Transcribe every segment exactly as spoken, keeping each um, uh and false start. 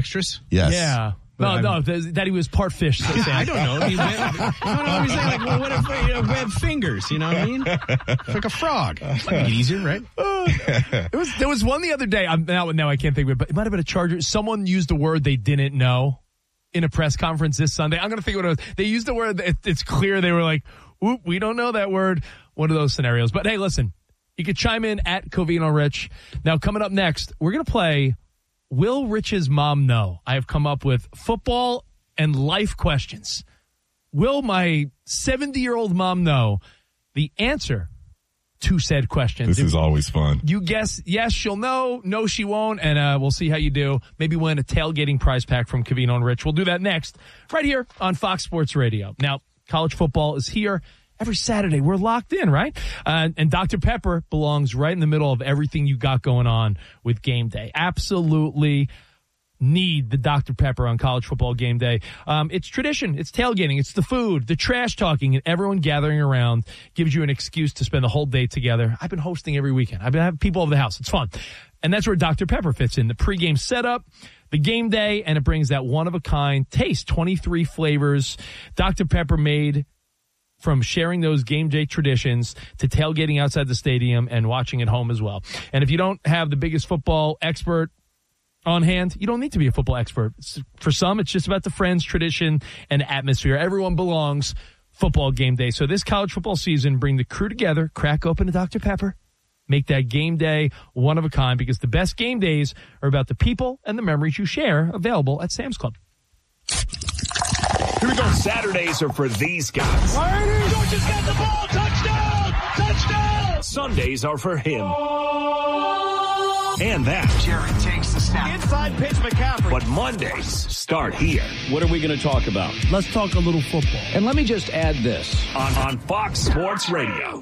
ambidextrous? Yes. Yeah. But no, I'm, no, th- that he was part fish. So yeah, I don't know. He web, no, no, I'm saying like, well, what if you know, web fingers? You know what I mean? It's like a frog. It's like easier, right? Uh, it was there was one the other day. I'm now now I can't think of it, but it might have been a Charger. Someone used a word they didn't know in a press conference this Sunday. I'm going to think what it was. They used the word. It, it's clear they were like, "Oop, we don't know that word." One of those scenarios. But hey, listen, you could chime in at Covino Rich. Now, coming up next, we're going to play Will Rich's Mom Know? I have come up with football and life questions. Will my seventy-year-old mom know the answer to said questions? This If is always fun. you guess yes, she'll know. No, she won't. And uh, we'll see how you do. Maybe win a tailgating prize pack from Covino and Rich. We'll do that next right here on Fox Sports Radio. Now, college football is here. Every Saturday, we're locked in, right? Uh, and Doctor Pepper belongs right in the middle of everything you got going on with game day. Absolutely need the Doctor Pepper on college football game day. Um, it's tradition. It's tailgating. It's the food, the trash talking, and everyone gathering around gives you an excuse to spend the whole day together. I've been hosting every weekend. I've been having people over the house. It's fun. And that's where Doctor Pepper fits in. The pregame setup, the game day, and it brings that one-of-a-kind taste. twenty-three flavors. Doctor Pepper made from sharing those game day traditions to tailgating outside the stadium and watching at home as well. And if you don't have the biggest football expert on hand, you don't need to be a football expert. For some, it's just about the friends, tradition, and atmosphere. Everyone belongs football game day. So this college football season, bring the crew together, crack open a Doctor Pepper, make that game day one of a kind, because the best game days are about the people and the memories you share, available at Sam's Club. Here we go. Saturdays are for these guys. Georgia's got the ball. Touchdown! Touchdown! Sundays are for him. And that. Jared takes the snap. Inside pitch, McCaffrey. But Mondays start here. What are we going to talk about? Let's talk a little football. And let me just add this. On, on Fox Sports Radio.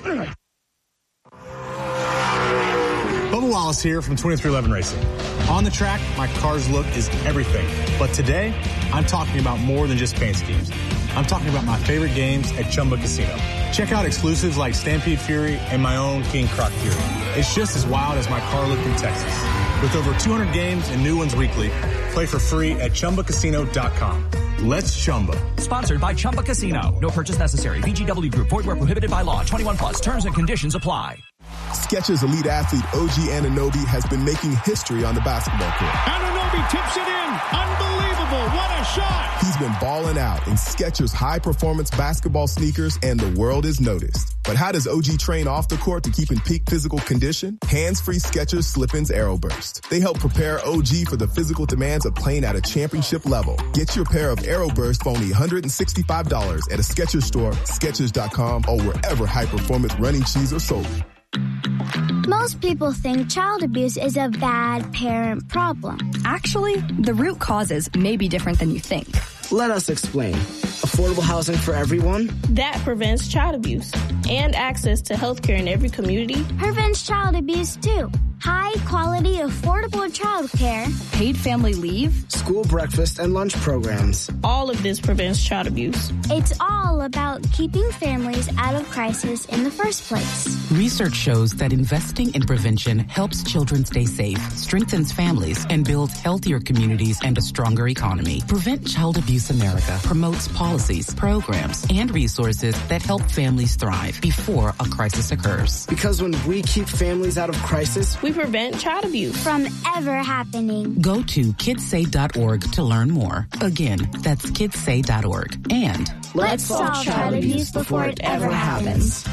Bubba Wallace here from twenty-three eleven Racing. On the track, my car's look is everything. But today, I'm talking about more than just paint schemes. I'm talking about my favorite games at Chumba Casino. Check out exclusives like Stampede Fury and my own King Croc Fury. It's just as wild as my car look in Texas. With over two hundred games and new ones weekly, play for free at Chumba Casino dot com. Let's Chumba. Sponsored by Chumba Casino. No purchase necessary. V G W Group. Void where prohibited by law. twenty-one plus. Terms and conditions apply. Skechers elite athlete O G Anunoby has been making history on the basketball court. Anunoby tips it in. Unbelievable. What a shot. He's been balling out in Skechers high-performance basketball sneakers, and the world is noticed. But how does O G train off the court to keep in peak physical condition? Hands-free Skechers Slip-ins Aeroburst. They help prepare O G for the physical demands of playing at a championship level. Get your pair of Aeroburst for only one hundred sixty-five dollars at a Skechers store, Skechers dot com, or wherever high-performance running shoes are sold. Most people think child abuse is a bad parent problem. Actually, the root causes may be different than you think. Let us explain. Affordable housing for everyone? That prevents child abuse. And access to health care in every community prevents child abuse, too. High quality, affordable child care. Paid family leave. School breakfast and lunch programs. All of this prevents child abuse. It's all about keeping families out of crisis in the first place. Research shows that investing in prevention helps children stay safe, strengthens families, and builds healthier communities and a stronger economy. Prevent Child Abuse America promotes policies, programs, and resources that help families thrive before a crisis occurs. Because when we keep families out of crisis, we prevent child abuse from ever happening. Go to kids say dot org to learn more. Again, that's kids say dot org. And let's solve child abuse before it ever happens.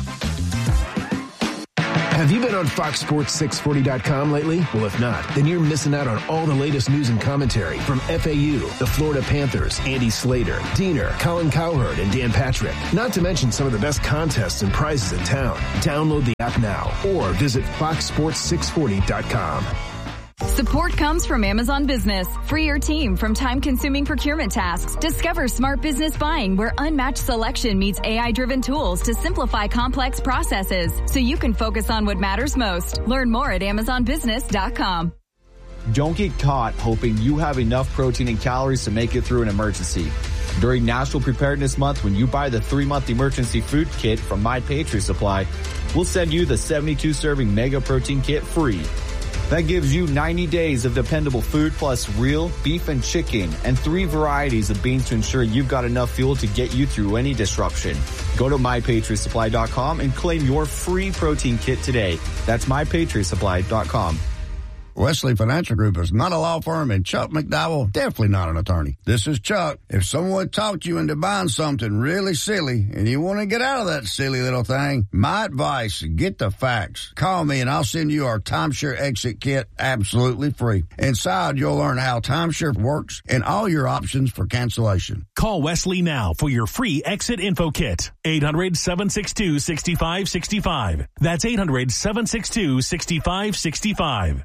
Have you been on Fox Sports six forty dot com lately? Well, if not, then you're missing out on all the latest news and commentary from F A U, the Florida Panthers, Andy Slater, Diener, Colin Cowherd, and Dan Patrick. Not to mention some of the best contests and prizes in town. Download the app now or visit fox sports six forty dot com. Support comes from Amazon Business. Free your team from time-consuming procurement tasks. Discover smart business buying where unmatched selection meets A I-driven tools to simplify complex processes so you can focus on what matters most. Learn more at amazon business dot com. Don't get caught hoping you have enough protein and calories to make it through an emergency. During National Preparedness Month, when you buy the three-month emergency food kit from My Patriot Supply, we'll send you the seventy-two serving Mega Protein Kit free. That gives you ninety days of dependable food plus real beef and chicken and three varieties of beans to ensure you've got enough fuel to get you through any disruption. Go to my patriot supply dot com and claim your free protein kit today. That's my patriot supply dot com. Wesley Financial Group is not a law firm, and Chuck McDowell definitely not an attorney. This is Chuck. If someone talked you into buying something really silly and you want to get out of that silly little thing, my advice, get the facts. Call me and I'll send you our timeshare exit kit absolutely free. Inside, you'll learn how timeshare works and all your options for cancellation. Call Wesley now for your free exit info kit. eight hundred, seven six two, six five six five. That's eight hundred, seven six two, six five six five.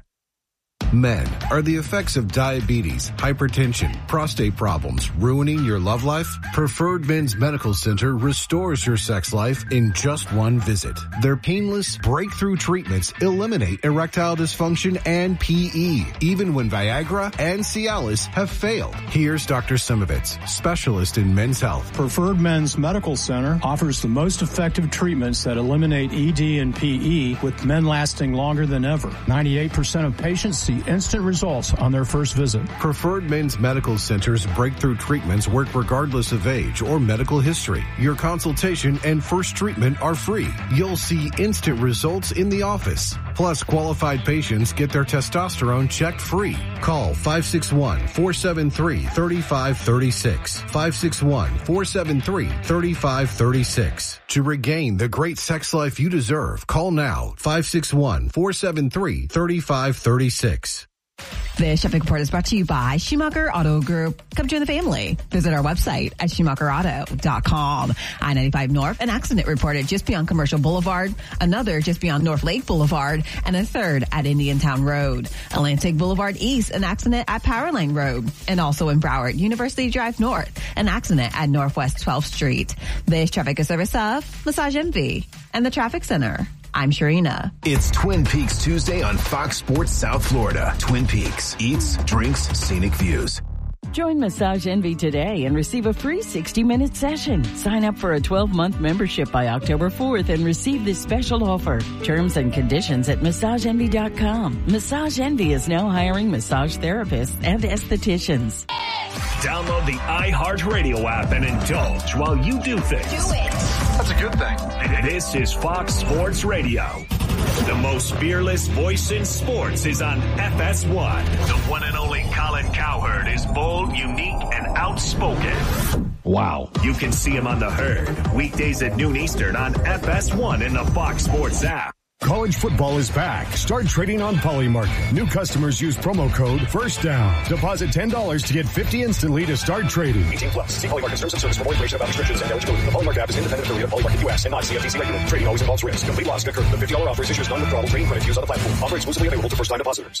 Men, are the effects of diabetes, hypertension, prostate problems ruining your love life? Preferred Men's Medical Center restores your sex life in just one visit. Their painless breakthrough treatments eliminate erectile dysfunction and P E, even when Viagra and Cialis have failed. Here's Doctor Simovitz, specialist in men's health. Preferred Men's Medical Center offers the most effective treatments that eliminate E D and P E, with men lasting longer than ever. ninety-eight percent of patients see instant results on their first visit. Preferred Men's Medical Center's breakthrough treatments work regardless of age or medical history. Your consultation and first treatment are free. You'll see instant results in the office. Plus, qualified patients get their testosterone checked free. Call five six one, four seven three, three five three six. five six one, four seven three, three five three six. To regain the great sex life you deserve, call now. five six one, four seven three, three five three six. This traffic report is brought to you by Schumacher Auto Group. Come join the family. Visit our website at schumacher auto dot com. I ninety-five North, an accident reported just beyond Commercial Boulevard, another just beyond North Lake Boulevard, and a third at Indiantown Road. Atlantic Boulevard East, an accident at Powerline Road, and also in Broward, University Drive North, an accident at Northwest twelfth Street. This traffic is service of Massage Envy and the Traffic Center. I'm Sharina. It's Twin Peaks Tuesday on Fox Sports South Florida. Twin Peaks, eats, drinks, scenic views. Join Massage Envy today and receive a free sixty-minute session. Sign up for a twelve-month membership by October fourth and receive this special offer. Terms and conditions at massage envy dot com. Massage Envy is now hiring massage therapists and estheticians. Download the iHeartRadio app and indulge while you do things. Do it. That's a good thing. This is Fox Sports Radio. The most fearless voice in sports is on F S one. The one and only Colin Cowherd is bold, unique, and outspoken. Wow. You can see him on The Herd, weekdays at noon Eastern on F S one in the Fox Sports app. College football is back. Start trading on Polymarket. New customers use promo code FIRSTDOWN. Deposit ten dollars to get fifty dollars instantly to start trading. eighteen plus. See Polymarket terms and service for more information about restrictions and eligibility. The Polymarket app is independent affiliate of Polymarket U S and not C F T C regulated. Trading always involves risk. Complete loss can occur. The fifty dollars offer is issued as non-withdrawable trading credit used on the platform. Offer exclusively available to first-time depositors.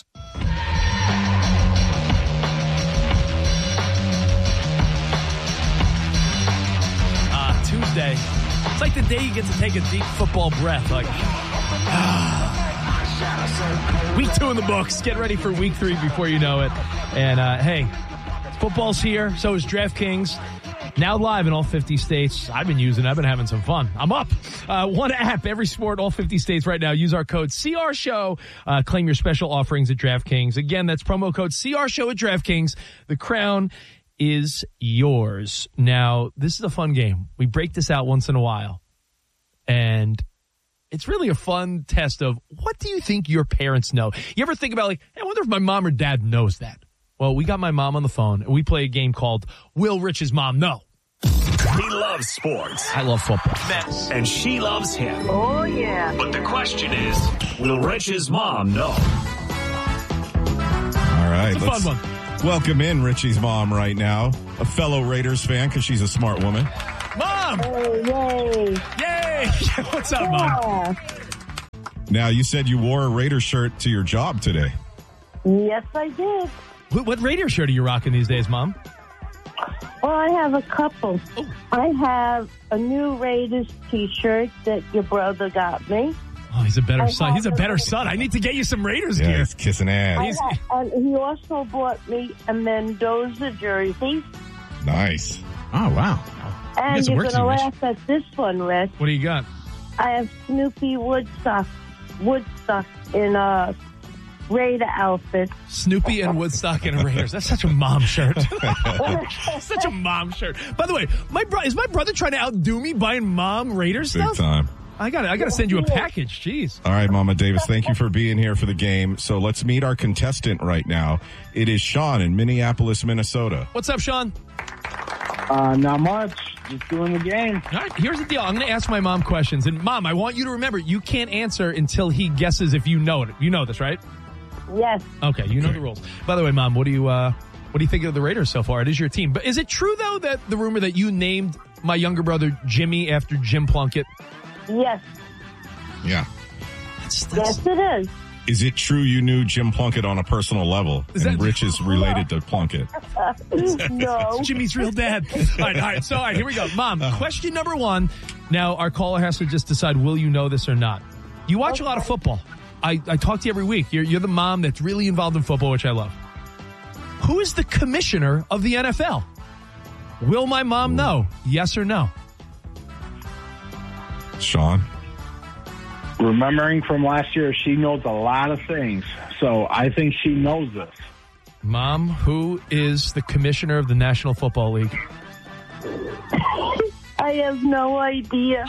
Uh, Tuesday. It's like the day you get to take a deep football breath. Like, ah. Week two in the books. Get ready for week three before you know it. And, uh, hey, football's here. So is DraftKings. Now live in all fifty states. I've been using it. I've been having some fun. I'm up. Uh, one app, every sport, all fifty states right now. Use our code C R Show. Uh, claim your special offerings at DraftKings. Again, that's promo code C R Show at DraftKings. The crown is yours. Now, this is a fun game. We break this out once in a while. And it's really a fun test of what do you think your parents know? You ever think about, like, hey, I wonder if my mom or dad knows that? Well, we got my mom on the phone, and we play a game called Will Rich's Mom Know? He loves sports. I love football. And she loves him. Oh, yeah. But the question is, will Rich's mom know? All right. It's a let's fun one. Welcome in Richie's mom right now, a fellow Raiders fan because she's a smart woman. Mom! Hey, yay. Yay! What's up, yeah. Mom? Now, you said you wore a Raider shirt to your job today. Yes, I did. What, what Raider shirt are you rocking these days, Mom? Well, I have a couple. Oh. I have a new Raiders T-shirt that your brother got me. Oh, he's a better I son. He's a better son. I need to get you some Raiders yeah, gear. He's kissing ass. I have, and he also bought me a Mendoza jersey. Nice. Oh, wow. And you're going to laugh at this one, Rich. What do you got? I have Snoopy Woodstock, Woodstock in a Raider outfit. Snoopy and Woodstock and Raiders. That's such a mom shirt. Such a mom shirt. By the way, my bro- is my brother trying to outdo me buying mom Raiders Big stuff? time. I got I got to send you a package. Jeez. All right, Mama Davis, thank you for being here for the game. So let's meet our contestant right now. It is Sean in Minneapolis, Minnesota. What's up, Sean? Uh, not much. Just doing the game. All right, here's the deal. I'm going to ask my mom questions. And, Mom, I want you to remember, you can't answer until he guesses if you know it. You know this, right? Yes. Okay, you know the rules. By the way, Mom, what do you uh, what do you think of the Raiders so far? It is your team. But is it true, though, that the rumor that you named my younger brother Jimmy after Jim Plunkett? Yes. Yeah. That's, that's... Yes, it is. Is it true you knew Jim Plunkett on a personal level? Is and that- Rich is related to Plunkett? No. Jimmy's real dad. All right, all right. So, all right, here we go. Mom, question number one. Now, our caller has to just decide, will you know this or not? You watch a lot of football. I, I talk to you every week. You're, you're the mom that's really involved in football, which I love. Who is the commissioner of the N F L? Will my mom know? Yes or no? Sean? Remembering from last year, she knows a lot of things. So I think she knows this. Mom, who is the commissioner of the National Football League? I have no idea.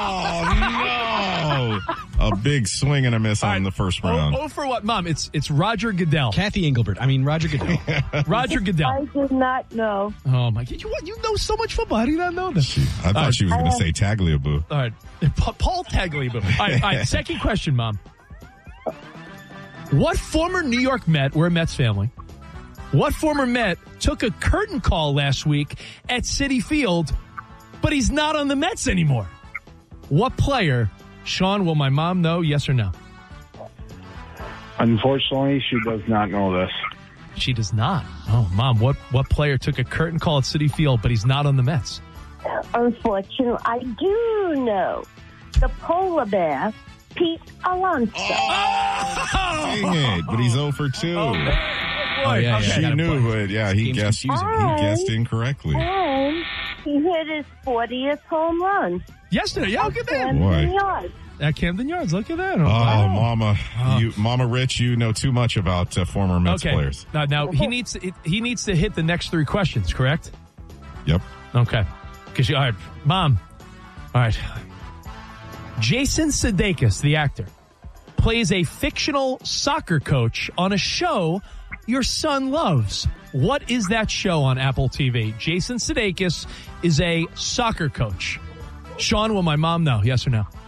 Oh, no. A big swing and a miss on the first round. Oh, oh, for what, Mom? It's it's Roger Goodell. Kathy Engelbert. I mean, Roger Goodell. Roger I Goodell. did not know. Oh, my God. You, what, you know so much football. How do you not know this? I thought All she was right. going to say Tagliabue. All right. Pa- Paul Tagliabue. All right, all right. Second question, Mom. What former New York Met, we're a Mets family, what former Met took a curtain call last week at Citi Field, but he's not on the Mets anymore? What player? Sean, will my mom know, yes or no? Unfortunately, she does not know this. She does not. Oh, Mom, what, what player took a curtain call at Citi Field, but he's not on the Mets? Unfortunately, I do know. The polar bear, Pete Alonso. Dang it, but he's oh for two. Oh, yeah, yeah. She Got a knew, point. but yeah, he Game's guessed, he confusing. guessed incorrectly. And he hit his fortieth home run. Yesterday, yeah, look at that. Camden Boy. Yards. At Camden Yards, look at that. Oh, wow. Mama, Oh. you, Mama Rich, you know too much about uh, former Mets Okay. players. Now, now he needs to, he needs to hit the next three questions, correct? Yep. Okay. Because all right, Mom. All right. Jason Sudeikis, the actor, plays a fictional soccer coach on a show your son loves. What is that show on Apple T V? Jason Sudeikis is a soccer coach. Sean, will my mom know? Yes or no?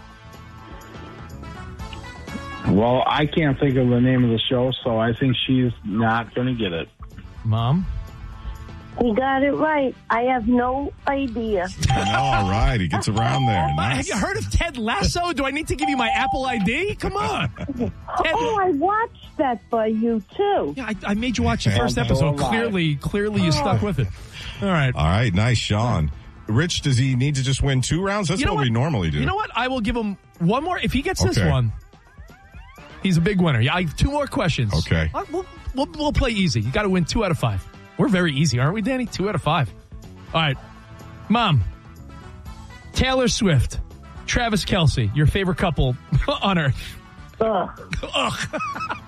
Well, I can't think of the name of the show, so I think she's not going to get it. Mom? He got it right. I have no idea. All right, he gets around there. Have Nice. you heard of Ted Lasso? Do I need to give you my Apple I D? Come on. Ted, Oh, I watched that by you, too. yeah, I, I made you watch the first I'm so episode. alive. Clearly, clearly you stuck with it. All right. All right, nice, Sean. Rich, does he need to just win two rounds? That's You know what, we normally do. You know what? I will give him one more. If he gets this Okay. one, he's a big winner. Yeah, I have two more questions. Okay. Uh, We'll, we'll, we'll play easy. You got to win two out of five. We're very easy, aren't we, Danny? Two out of five. All right. Mom, Taylor Swift, Travis Kelce, your favorite couple on earth. Ugh. Ugh.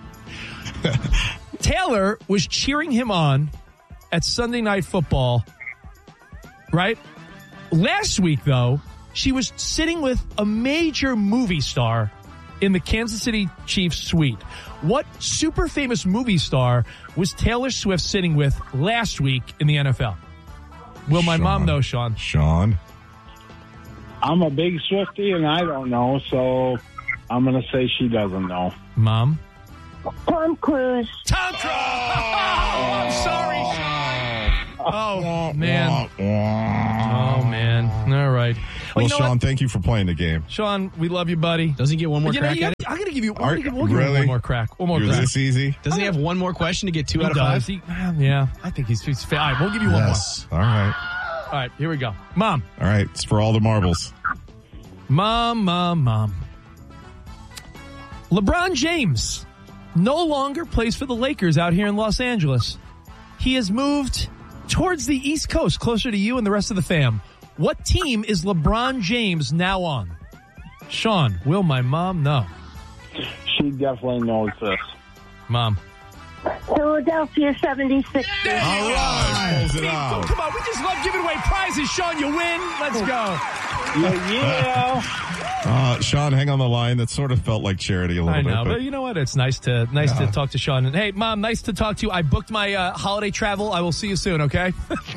Taylor was cheering him on at Sunday Night Football, right? Last week, though, she was sitting with a major movie star in the Kansas City Chiefs suite. What super famous movie star was Taylor Swift sitting with last week in the N F L? Will my Sean. mom know, Sean? Sean? I'm a big Swiftie, and I don't know, so I'm going to say she doesn't know. Mom? Tom Cruise. Tom Cruise! Oh, I'm sorry, Sean. Oh, man. Oh, man. All right. Well, you know Sean, what? thank you for playing the game. Sean, we love you, buddy. Doesn't he get one more You know, crack you at have- I'm going to give you, we're Are- gonna give, we'll give really? him one more crack. One more You're crack. this easy? Doesn't he have one more question to get two He out of does. five? He- well, yeah, I think he's, he's fair. All right, we'll give you one Yes. All right. more. All right, here we go. Mom. All right. It's for all the marbles. Mom, mom, mom. LeBron James no longer plays for the Lakers out here in Los Angeles. He has moved towards the East Coast, closer to you and the rest of the fam. What team is LeBron James now on? Sean, will my mom know? She definitely knows this. Mom. Philadelphia seventy-six. All right. Pulls it out. Come on, we just love giving away prizes. Sean, you win. Let's go. Yeah, yeah. Uh, Sean, hang on the line. That sort of felt like charity a little I know, bit. but you know what? It's nice to nice Yeah. to talk to Sean. And hey, Mom, nice to talk to you. I booked my uh, holiday travel. I will see you soon. Okay.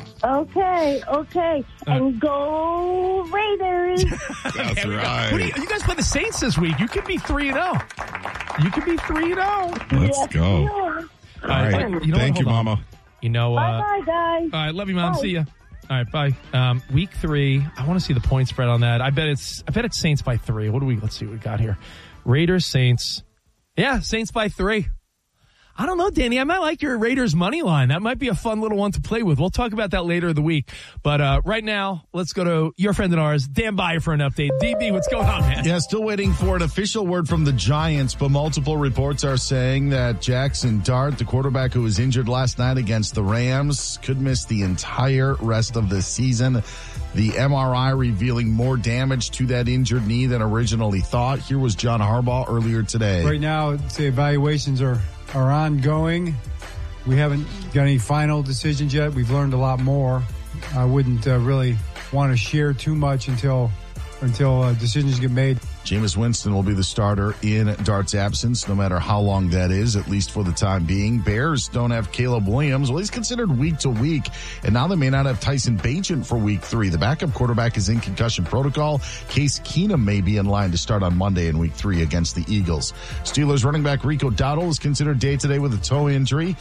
Okay, okay. And go Raiders. That's right. What do you, you guys play the Saints this week. You could be three and zero. You could be three and zero. Let's Yes, go. we are. All right. You know Thank what? you, Hold on. Mama. You know. Uh, Bye-bye, guys. All right, love you, Mom. Bye. See ya. All right, bye. Um, week three. I want to see the point spread on that. I bet it's. I bet it's Saints by three. What do we? Let's see what we got here. Raiders, Saints. Yeah, Saints by three. I don't know, Danny. I might like your Raiders money line. That might be a fun little one to play with. We'll talk about that later in the week. But uh, right now, let's go to your friend and ours, Dan Byer, for an update. D B, what's going on, man? Yeah, still waiting for an official word from the Giants, but multiple reports are saying that Jackson Dart, the quarterback who was injured last night against the Rams, could miss the entire rest of the season. The M R I revealing more damage to that injured knee than originally thought. Here was John Harbaugh earlier today. Right now, the evaluations are, are ongoing. We haven't got any final decisions yet. We've learned a lot more. I wouldn't uh, really want to share too much until until uh, decisions get made. Jameis Winston will be the starter in Dart's absence, no matter how long that is, at least for the time being. Bears don't have Caleb Williams. Well, he's considered week to week, and now they may not have Tyson Bagent for week three. The backup quarterback is in concussion protocol. Case Keenum may be in line to start on Monday in week three against the Eagles. Steelers running back Rico Dowdle is considered day-to-day with a toe injury.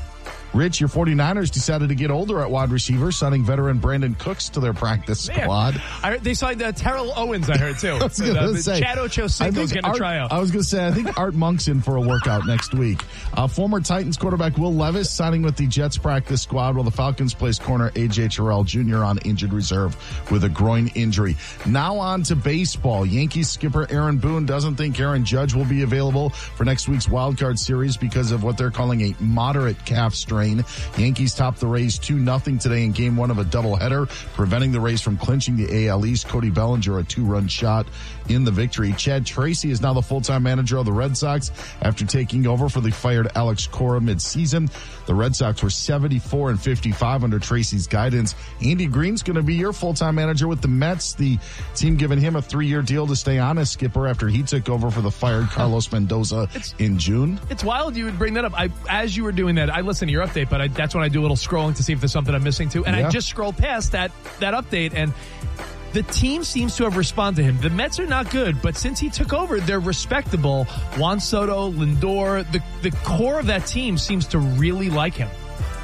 Rich, your 49ers decided to get older at wide receiver, signing veteran Brandon Cooks to their practice Man, squad. I, they signed uh, Terrell Owens, I heard, too. I was gonna uh, the say, Chad I Ochocinco's think getting a tryout. I was going to say, I think Art Monk's in for a workout next week. Uh, former Titans quarterback Will Levis signing with the Jets practice squad, while the Falcons placed corner A J Terrell Junior on injured reserve with a groin injury. Now on to baseball. Yankees skipper Aaron Boone doesn't think Aaron Judge will be available for next week's wildcard series because of what they're calling a moderate calf strain. Yankees topped the Rays two nothing today in game one of a doubleheader, preventing the Rays from clinching the A L East. Cody Bellinger, a two-run shot in the victory. Chad Tracy is now the full-time manager of the Red Sox after taking over for the fired Alex Cora mid-season. The Red Sox were seventy-four and fifty-five under Tracy's guidance. Andy Green's going to be your full-time manager with the Mets. The team giving him a three-year deal to stay on as skipper after he took over for the fired Carlos Mendoza it's, in June. It's wild you would bring that up. I, as you were doing that, I listened to your update, but I, that's when I do a little scrolling to see if there's something I'm missing too. And yeah. I just scrolled past that that update, and the team seems to have responded to him. The Mets are not good, but since he took over, they're respectable. Juan Soto, Lindor, the, the core of that team seems to really like him.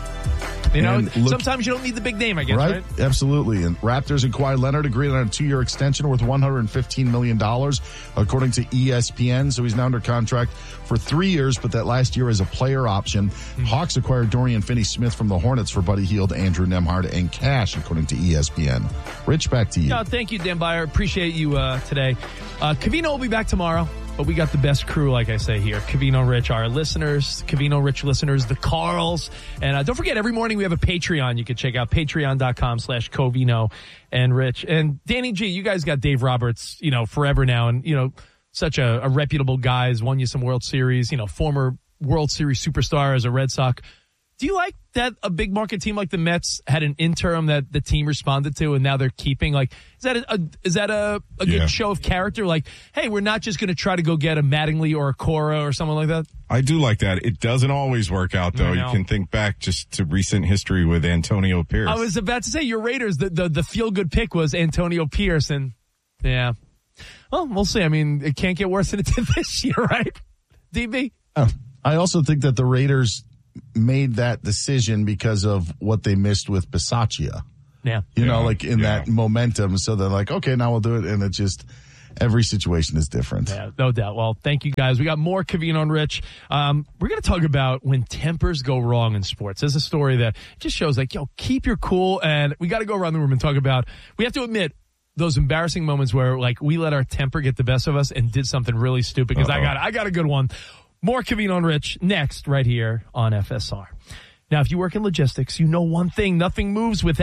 You know, look, sometimes you don't need the big name, I guess, right? Right, absolutely. And Raptors and Kawhi Leonard agreed on a two-year extension worth one hundred fifteen million dollars, according to E S P N. So he's now under contract for three years, but that last year is a player option. Mm-hmm. Hawks acquired Dorian Finney-Smith from the Hornets for Buddy Hield, Andrew Nembhard, and cash, according to E S P N. Rich, back to you. No, thank you, Dan Byer. Appreciate you uh, today. Uh, Covino will be back tomorrow. But we got the best crew, like I say here. Covino Rich, our listeners, Covino Rich listeners, the Carls. And uh, don't forget, every morning we have a Patreon. You can check out patreon.com slash Covino and Rich. And Danny G, you guys got Dave Roberts, you know, forever now. And, you know, such a, a reputable guy, has won you some World Series, you know, former World Series superstar as a Red Sox. Do you like that a big market team like the Mets had an interim that the team responded to and now they're keeping? Like, is that a, a is that a, a good yeah. show of character? Like, hey, we're not just going to try to go get a Mattingly or a Cora or someone like that? I do like that. It doesn't always work out, though. You can think back just to recent history with Antonio Pierce. I was about to say, your Raiders, the, the, the feel-good pick was Antonio Pierce, and yeah. Well, we'll see. I mean, it can't get worse than it did this year, right? D B? Oh, I also think that the Raiders made that decision because of what they missed with Bisaccia. Yeah. You yeah. know, like in yeah. that momentum. So they're like, okay, now we'll do it. And it just, every situation is different. Yeah, no doubt. Well, thank you guys. We got more Covino and Rich. Um, we're going to talk about when tempers go wrong in sports. There's a story that just shows like, yo, keep your cool. And we got to go around the room and talk about, we have to admit, those embarrassing moments where like we let our temper get the best of us and did something really stupid. Because I got, I got a good one. More Covino and Rich next right here on F S R. Now, if you work in logistics, you know one thing. Nothing moves without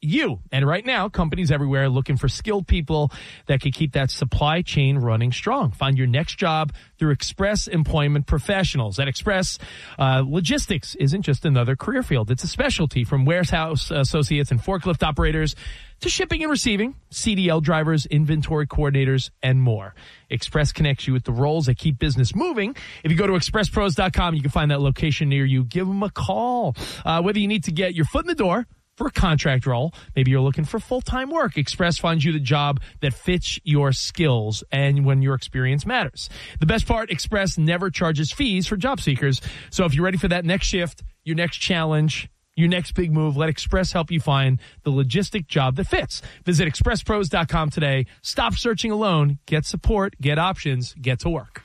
you. And right now, companies everywhere are looking for skilled people that can keep that supply chain running strong. Find your next job through Express Employment Professionals. At Express, uh, logistics isn't just another career field. It's a specialty, from warehouse associates and forklift operators to shipping and receiving, C D L drivers, inventory coordinators, and more. Express connects you with the roles that keep business moving. If you go to express pros dot com, you can find that location near you. Give them a call. Uh, whether you need to get your foot in the door for a contract role, maybe you're looking for full-time work, Express finds you the job that fits your skills and when your experience matters. The best part, Express never charges fees for job seekers. So if you're ready for that next shift, your next challenge, your next big move, let Express help you find the logistic job that fits. Visit express pros dot com today. Stop searching alone. Get support. Get options. Get to work.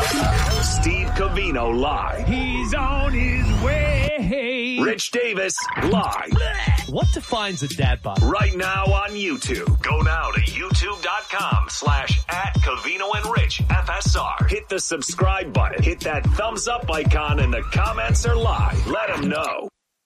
Steve Covino live. He's on his way. Rich Davis live. What defines a dad bod? Right now on YouTube. Go now to youtube.com slash at Covino and Rich F S R. Hit the subscribe button. Hit that thumbs up icon, and the comments are live. Let them know.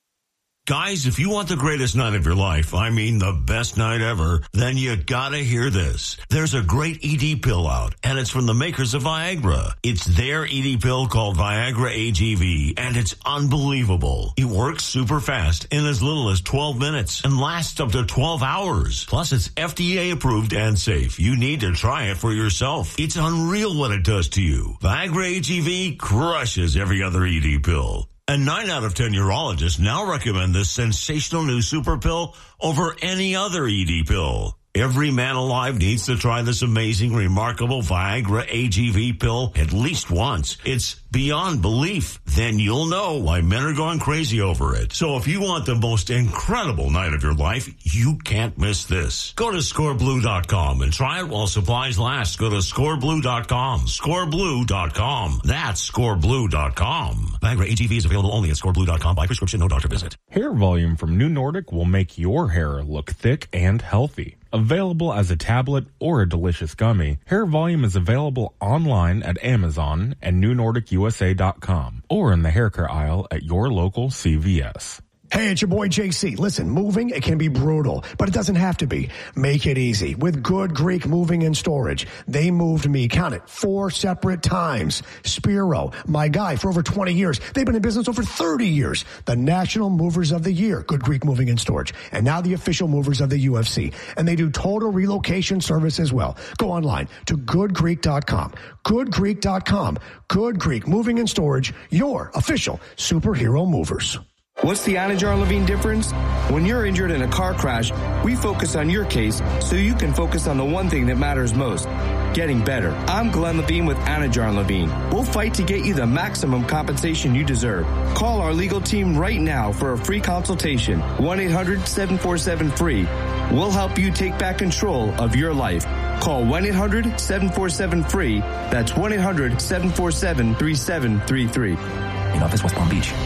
Guys, if you want the greatest night of your life, I mean the best night ever, then you gotta hear this. There's a great E D pill out, and it's from the makers of Viagra. It's their E D pill called Viagra A G V, and it's unbelievable. It works super fast in as little as twelve minutes and lasts up to twelve hours. Plus, it's F D A approved and safe. You need to try it for yourself. It's unreal what it does to you. Viagra A G V crushes every other E D pill. And nine out of ten urologists now recommend this sensational new super pill over any other E D pill. Every man alive needs to try this amazing, remarkable Viagra A G V pill at least once. It's beyond belief. Then you'll know why men are going crazy over it. So if you want the most incredible night of your life, you can't miss this. Go to score blue dot com and try it while supplies last. Go to score blue dot com. score blue dot com. That's score blue dot com. Viagra A G V is available only at score blue dot com by prescription, no doctor visit. Hair volume from New Nordic will make your hair look thick and healthy. Available as a tablet or a delicious gummy, Hair Volume is available online at Amazon and new nordic u s a dot com or in the hair care aisle at your local C V S. Hey, it's your boy J C. Listen, moving, it can be brutal, but it doesn't have to be. Make it easy with Good Greek Moving and Storage. They moved me, count it, four separate times. Spiro, my guy for over twenty years. They've been in business over thirty years. The National Movers of the Year, Good Greek Moving and Storage. And now the official movers of the U F C. And they do total relocation service as well. Go online to good greek dot com. good greek dot com. Good Greek Moving and Storage, your official superhero movers. What's the Anajar Levine difference? When you're injured in a car crash, we focus on your case so you can focus on the one thing that matters most, getting better. I'm Glenn Levine with Anajar Levine. We'll fight to get you the maximum compensation you deserve. Call our legal team right now for a free consultation. one eight hundred seven four seven free. We'll help you take back control of your life. Call one eight hundred seven four seven free. That's one eight hundred seven four seven three seven three three. In office, West Palm Beach.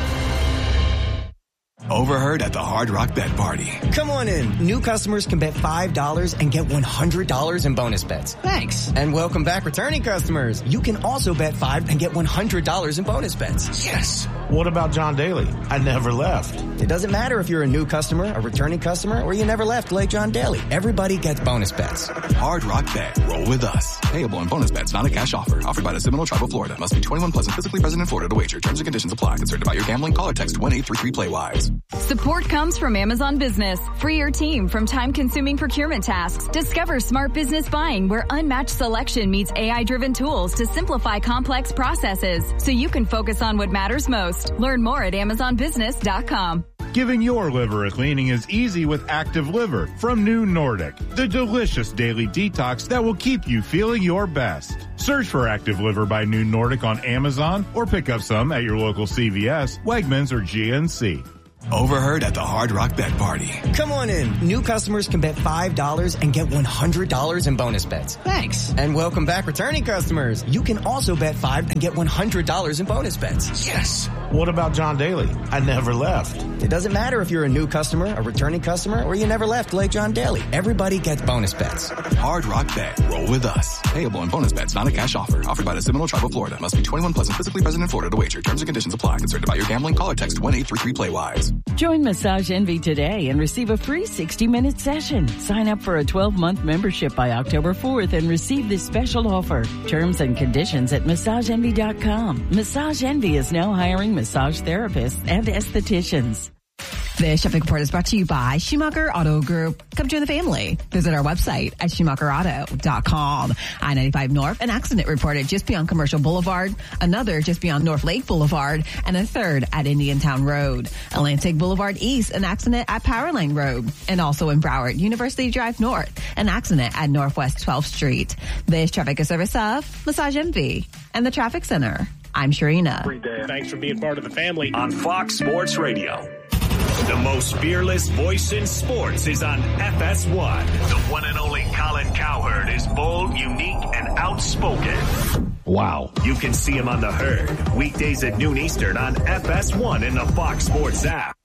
Overheard at the Hard Rock Bet Party. Come on in. New customers can bet five dollars and get one hundred dollars in bonus bets. Thanks. And welcome back returning customers. You can also bet five and get one hundred dollars in bonus bets. Yes. What about John Daly? I never left. It doesn't matter if you're a new customer, a returning customer, or you never left like John Daly. Everybody gets bonus bets. Hard Rock Bet. Roll with us. Payable on bonus bets, not a cash offer. Offered by the Seminole Tribe of Florida. Must be twenty-one plus and physically present in Florida to wager. Terms and conditions apply. Concerned about your gambling? Call or text one eight three three play wise. Support comes from Amazon Business. Free your team from time-consuming procurement tasks. Discover smart business buying where unmatched selection meets A I-driven tools to simplify complex processes so you can focus on what matters most. Learn more at amazon business dot com. Giving your liver a cleaning is easy with Active Liver from New Nordic, the delicious daily detox that will keep you feeling your best. Search for Active Liver by New Nordic on Amazon or pick up some at your local C V S, Wegmans, or G N C. Overheard at the Hard Rock Bet Party. Come on in. New customers can bet five dollars and get one hundred dollars in bonus bets. Thanks. And welcome back returning customers. You can also bet five and get one hundred dollars in bonus bets. Yes. What about John Daly? I never left. It doesn't matter if you're a new customer, a returning customer, or you never left like John Daly. Everybody gets bonus bets. Hard Rock Bet. Roll with us. Payable on bonus bets, not a cash offer. Offered by the Seminole Tribe of Florida. Must be twenty-one plus and physically present in Florida to wager. Terms and conditions apply. Concerned about your gambling? Call or text one eight three three play wise. Join Massage Envy today and receive a free sixty-minute session. Sign up for a twelve-month membership by October fourth and receive this special offer. Terms and conditions at massage envy dot com. Massage Envy is now hiring massage therapists and estheticians. This traffic report is brought to you by Schumacher Auto Group. Come join the family. Visit our website at schumacher auto dot com. I ninety-five North, an accident reported just beyond Commercial Boulevard, another just beyond North Lake Boulevard, and a third at Indiantown Road. Atlantic Boulevard East, an accident at Powerline Road, and also in Broward, University Drive North, an accident at Northwest twelfth Street. This traffic is service of Massage Envy and the Traffic Center. I'm Sharina. Thanks for being part of the family. On Fox Sports Radio. The most fearless voice in sports is on F S one. The one and only Colin Cowherd is bold, unique, and outspoken. Wow. You can see him on The Herd, weekdays at noon Eastern on F S one in the Fox Sports app.